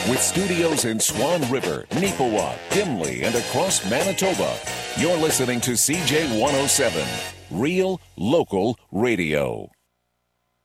With studios in Swan River, Neepawa, Dimley, and across Manitoba, you're listening to CJ 107, Real Local Radio.